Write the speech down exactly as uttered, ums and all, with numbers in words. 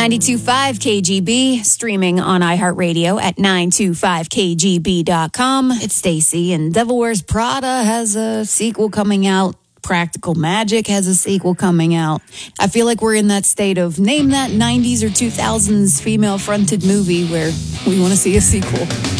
ninety-two point five K G B, streaming on iHeartRadio at nine two five K G B dot com. It's Stacy, and Devil Wears Prada has a sequel coming out. Practical Magic has a sequel coming out. I feel like we're in that state of name that nineties or two thousands female-fronted movie where we want to see a sequel.